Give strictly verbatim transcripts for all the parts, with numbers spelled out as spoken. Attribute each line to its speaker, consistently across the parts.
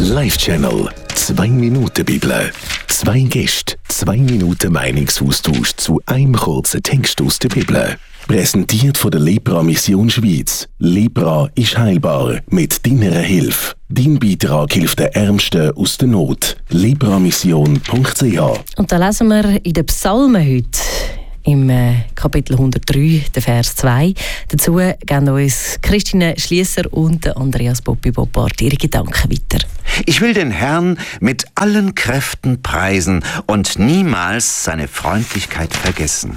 Speaker 1: Live-Channel. Zwei Minuten Bibel. Zwei Gäste, zwei Minuten Meinungsaustausch zu einem kurzen Text aus der Bibel. Präsentiert von der Lepra Mission Schweiz. Lepra ist heilbar mit deiner Hilfe. Dein Beitrag hilft den Ärmsten aus der Not. lepramission punkt c h.
Speaker 2: Und da lesen wir in den Psalmen heute, im äh, Kapitel hundertdrei, der Vers zwei. Dazu geben uns Christine Schliesser und Andreas Boppi-Boppard ihre Gedanken weiter.
Speaker 3: Ich will den Herrn mit allen Kräften preisen und niemals seine Freundlichkeit vergessen.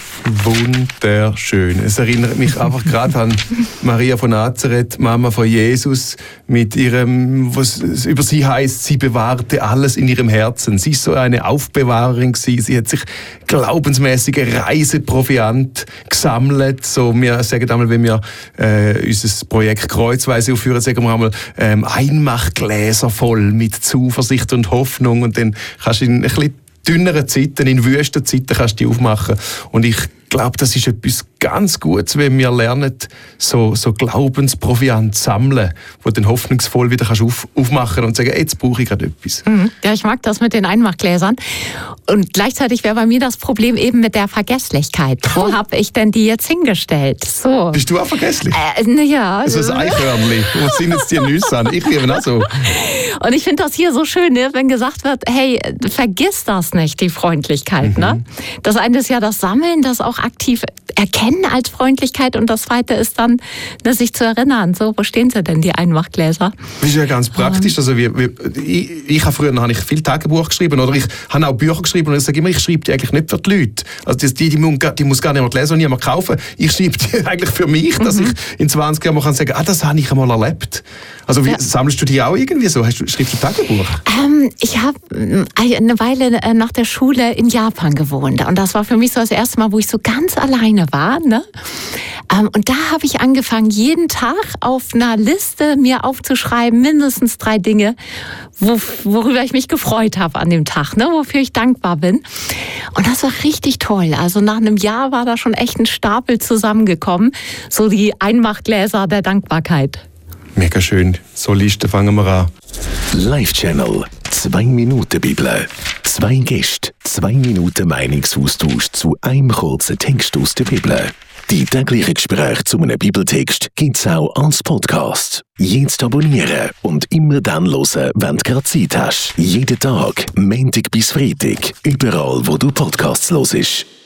Speaker 4: Wunderschön. Es erinnert mich einfach gerade an Maria von Nazareth, Mama von Jesus, mit ihrem, was über sie heißt, sie bewahrte alles in ihrem Herzen. Sie ist so eine Aufbewahrerin gewesen. Sie hat sich glaubensmäßige Reiseproviant gesammelt. So, wir sagen einmal, wenn wir äh, unser Projekt Kreuzweise aufführen, sagen wir einmal ähm, Einmachgläser voll mit Zuversicht und Hoffnung. Und dann kannst du in ein bisschen dünneren Zeiten, in wüsten Zeiten kannst du die aufmachen. Und ich glaube, das ist etwas ganz Gutes, wenn wir lernen, so, so Glaubensproviant sammeln, wo du dann hoffnungsvoll wieder kannst auf, aufmachen und sagen, jetzt brauche ich gerade etwas.
Speaker 5: Mhm. Ja, ich mag das mit den Einmachgläsern. Und gleichzeitig wäre bei mir das Problem eben mit der Vergesslichkeit. Wo habe ich denn die jetzt hingestellt? So.
Speaker 4: Bist du auch vergesslich?
Speaker 5: Äh, ja.
Speaker 4: So ein Eichhörnchen. Wo sind jetzt die Nüsse an? Ich liebe auch so.
Speaker 5: Und ich finde das hier so schön, ne? Wenn gesagt wird, hey, vergiss das nicht, die Freundlichkeit. Mhm. Ne? Das eine ist ja das Sammeln, das auch aktiv erkennen als Freundlichkeit, und das zweite ist dann, ne, sich zu erinnern, so, wo stehen sie denn, die Einmachgläser?
Speaker 4: Das ist ja ganz praktisch. Also wie, wie, ich, ich habe früher habe ich viel Tagebuch geschrieben, oder ich habe auch Bücher geschrieben, und ich sage immer, ich schreibe die eigentlich nicht für die Leute. Also die, die, die, die muss gar niemand lesen und niemand kaufen. Ich schreibe die eigentlich für mich, dass mhm. ich in zwanzig Jahren kann sagen, ah, das habe ich einmal erlebt. Also wie, ja. Sammelst du die auch irgendwie so? Hast du, schreibst du Tagebuch?
Speaker 5: Ähm, ich habe eine Weile nach der Schule in Japan gewohnt, und das war für mich so das erste Mal, wo ich so ganz alleine war. Ne? Ähm, und da habe ich angefangen, jeden Tag auf einer Liste mir aufzuschreiben, mindestens drei Dinge, wo, worüber ich mich gefreut habe an dem Tag, ne? Wofür ich dankbar bin. Und das war richtig toll. Also nach einem Jahr war da schon echt ein Stapel zusammengekommen, so die Einmachgläser der Dankbarkeit.
Speaker 4: Mega schön. So Liste fangen wir an.
Speaker 1: Live-Channel. Zwei Minuten Bibel. Zwei Gäste, zwei Minuten Meinungsaustausch zu einem kurzen Text aus der Bibel. Die täglichen Gespräche zu einem Bibeltext gibt's auch als Podcast. Jetzt abonnieren und immer dann hören, wenn du gerade Zeit hast. Jeden Tag, Montag bis Freitag, überall, wo du Podcasts hörst.